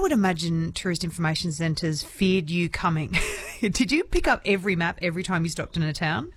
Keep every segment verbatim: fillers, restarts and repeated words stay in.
would imagine tourist information centres feared you coming. Did you pick up every map every time you stopped in a town?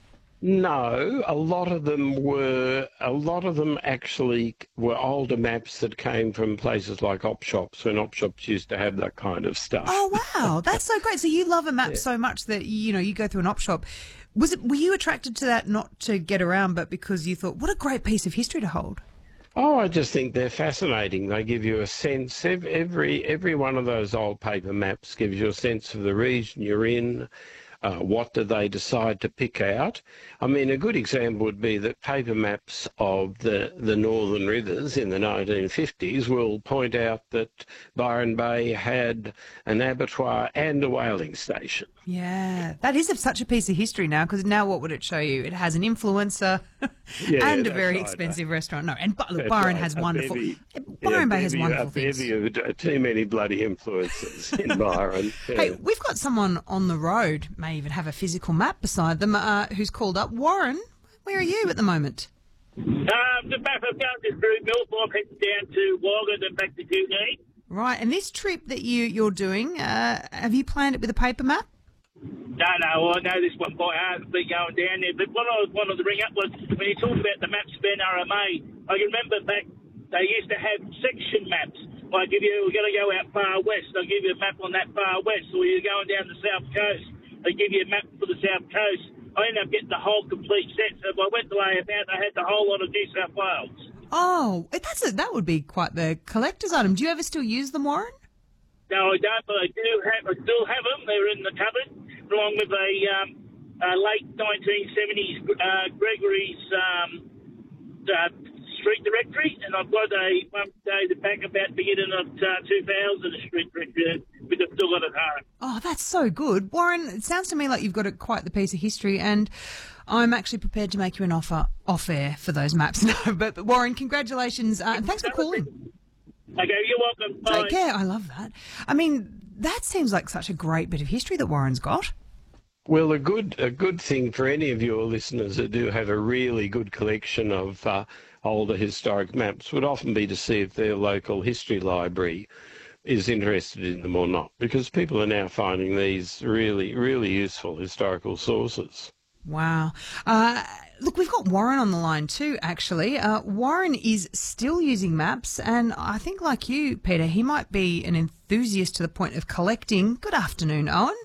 No, a lot of them were, a lot of them actually were older maps that came from places like op shops, when op shops used to have that kind of stuff. Oh, wow. That's so great. So you love a map Yeah. so much that, you know, you go through an op shop. Was it, were you attracted to that not to get around, but because you thought, what a great piece of history to hold? Oh, I just think they're fascinating. They give you a sense. ev- Every every one of those old paper maps gives you a sense of the region you're in. Uh, what do they decide to pick out? I mean, a good example would be that paper maps of the, the northern rivers in the nineteen fifties will point out that Byron Bay had an abattoir and a whaling station. Yeah, that is such a piece of history now, because now what would it show you? It has an influencer Yeah, and a that's very right. expensive restaurant. No, and By- look, That's Byron right, has a wonderful. bevy- Byron yeah, Bay has bevy- wonderful a things. bevy of uh, too many bloody influences in Byron. Yeah. Hey, we've got someone on the road, may even have a physical map beside them, uh, who's called up. Warren, where are you at the moment? Um, just back from going through Millthorpe, heading down to Wagga, then back to Kilney. Right, and this trip that you, you're doing, uh, have you planned it with a paper map? No, no, I know this one by heart and be going down there. But what I wanted to bring up was when you talk about the maps of N R M A, I can remember back they used to have section maps. Like if you were going to go out far west, they'll give you a map on that far west. Or you're going down the south coast, they give you a map for the south coast. I ended up getting the whole complete set. So if I went to lay it out, I had the whole lot of New South Wales. Oh, that's a, that would be quite the collector's item. Do you ever still use them, Warren? No, I don't, but I do have. I still have them. They're in the cupboard, along with a, um, a late nineteen seventies uh, Gregory's um, uh, street directory, and I've got a one dated back about beginning of uh, two thousand a street directory, which I've still got at home. Oh, that's so good. Warren, it sounds to me like you've got a, quite the piece of history, and I'm actually prepared to make you an offer off air for those maps. No, but, but Warren, congratulations, uh, and thanks for calling. Okay, you're welcome. Bye. Take care. I love that. I mean, that seems like such a great bit of history that Warren's got. Well, a good a good thing for any of your listeners that do have a really good collection of uh, older historic maps would often be to see if their local history library is interested in them or not, because people are now finding these really, really useful historical sources. Wow. Uh, look, we've got Warren on the line too, actually. Uh, Warren is still using maps, and I think like you, Peter, he might be an enthusiast to the point of collecting. Good afternoon, Owen.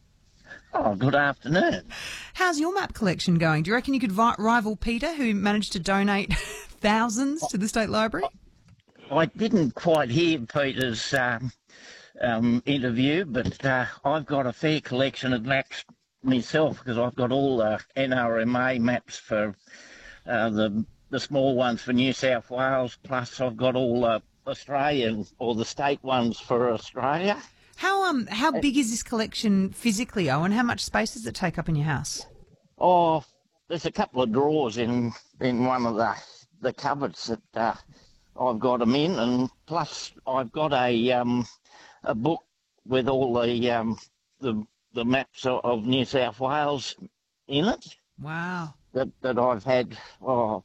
Oh, good afternoon. How's your map collection going? Do you reckon you could vi- rival Peter, who managed to donate thousands to the State Library? I didn't quite hear Peter's um, um, interview, but uh, I've got a fair collection of maps myself, because I've got all the N R M A maps for uh, the the small ones for New South Wales, plus I've got all the Australian or the state ones for Australia. How um how big is this collection physically, Owen? How much space does it take up in your house? Oh, there's a couple of drawers in in one of the the cupboards that uh, I've got them in, and plus I've got a um a book with all the um the the maps of, of New South Wales in it. Wow. That that I've had, oh,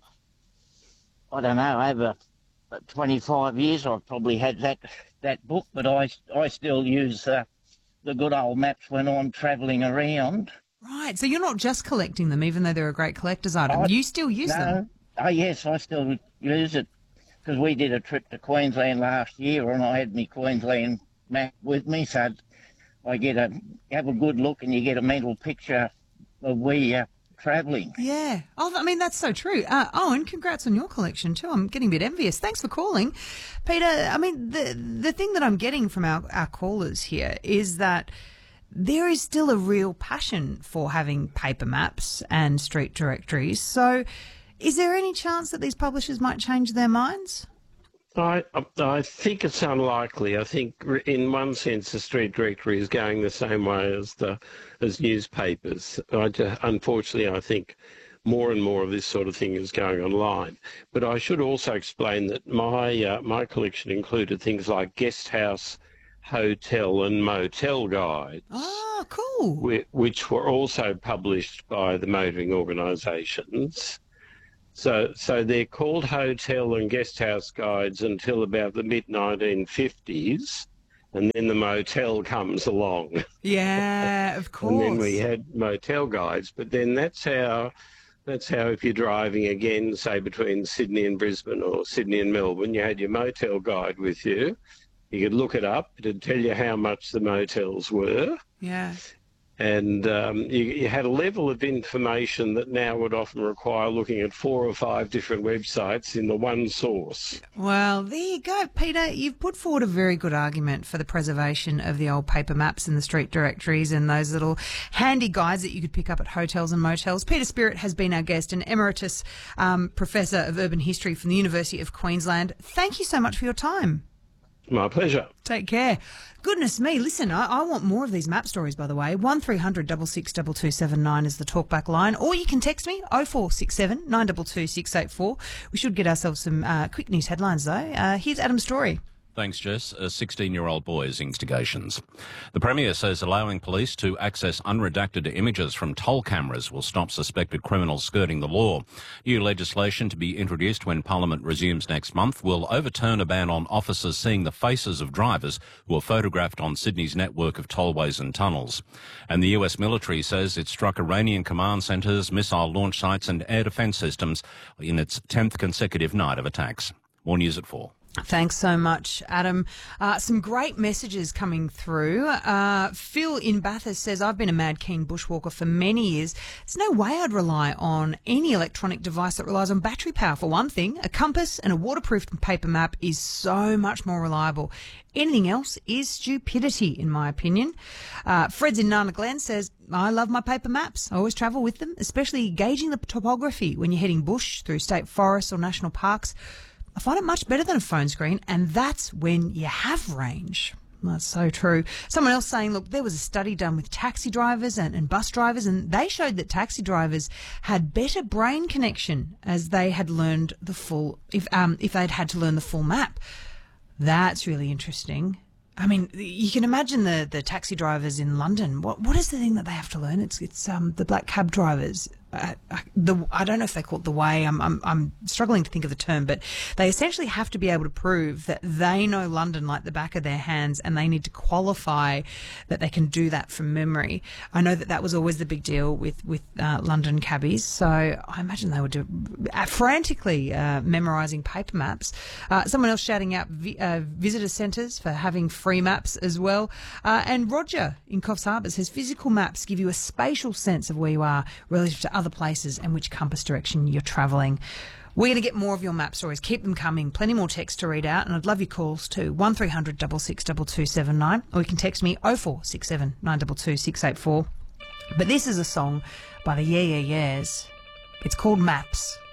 I don't know, over twenty-five years I've probably had that that book, but I, I still use uh, the good old maps when I'm travelling around. Right, so you're not just collecting them, even though they're a great collector's item. I- You still use no, them? Oh, yes, I still use it, because we did a trip to Queensland last year and I had my Queensland map with me, so I get a have a good look and you get a mental picture of where you're travelling. Yeah. Oh, I mean, that's so true. Uh, Owen, congrats on your collection too. I'm getting a bit envious. Thanks for calling. Peter, I mean, the the thing that I'm getting from our, our callers here is that there is still a real passion for having paper maps and street directories. So is there any chance that these publishers might change their minds? I I think it's unlikely. I think in one sense the street directory is going the same way as the as newspapers. I just, unfortunately, I think more and more of this sort of thing is going online. But I should also explain that my uh, my collection included things like guest house, hotel, and motel guides, Oh, cool. whi- which were also published by the motoring organisations. So, so they're called hotel and guest house guides until about the mid nineteen fifties, and then the motel comes along. Yeah, of course. And then we had motel guides, but then that's how, that's how if you're driving again, say between Sydney and Brisbane or Sydney and Melbourne, you had your motel guide with you. You could look it up. It'd tell you how much the motels were. Yeah. And um, you, you had a level of information that now would often require looking at four or five different websites in the one source. Well, there you go, Peter. You've put forward a very good argument for the preservation of the old paper maps and the street directories and those little handy guides that you could pick up at hotels and motels. Peter Spirit has been our guest, an emeritus um, professor of urban history from the University of Queensland. Thank you so much for your time. My pleasure. Take care. Goodness me, listen, I, I want more of these map stories, by the way. one three hundred six six two two seven nine is the talkback line, or you can text me, oh four six seven nine two two six eight four. We should get ourselves some uh, quick news headlines, though. Uh, here's Adam's story. Thanks, Jess. A sixteen-year-old boy's instigations. The Premier says allowing police to access unredacted images from toll cameras will stop suspected criminals skirting the law. New legislation to be introduced when Parliament resumes next month will overturn a ban on officers seeing the faces of drivers who are photographed on Sydney's network of tollways and tunnels. And the U S military says it struck Iranian command centres, missile launch sites and air defence systems in its tenth consecutive night of attacks. More news at four. Thanks so much, Adam. Uh, some great messages coming through. Uh, Phil in Bathurst says, I've been a mad keen bushwalker for many years. There's no way I'd rely on any electronic device that relies on battery power. For one thing, a compass and a waterproof paper map is so much more reliable. Anything else is stupidity, in my opinion. Uh, Fred's in Nana Glen says, I love my paper maps. I always travel with them, especially gauging the topography when you're heading bush through state forests or national parks. I find it much better than a phone screen, and that's when you have range. That's so true. Someone else saying, look, there was a study done with taxi drivers and, and bus drivers, and they showed that taxi drivers had better brain connection as they had learned the full, if um if they'd had to learn the full map. That's really interesting. I mean, you can imagine the, the taxi drivers in London. What what is the thing that they have to learn? It's it's um the black cab drivers. Uh, the I don't know if they call it the way. I'm I'm I'm struggling to think of the term, but they essentially have to be able to prove that they know London like the back of their hands, and they need to qualify that they can do that from memory. I know that that was always the big deal with with uh, London cabbies, so I imagine they were do, uh, frantically uh, memorising paper maps. Uh, someone else shouting out vi- uh, visitor centres for having free maps as well. Uh, and Roger in Coffs Harbour says physical maps give you a spatial sense of where you are relative to other places and which compass direction you're travelling. We're going to get more of your map stories. Keep them coming. Plenty more text to read out, and I'd love your calls too. one three hundred six six two two seven nine, or you can text me oh four six seven nine two two six eight four. But this is a song by the Yeah Yeah Yeahs. It's called Maps.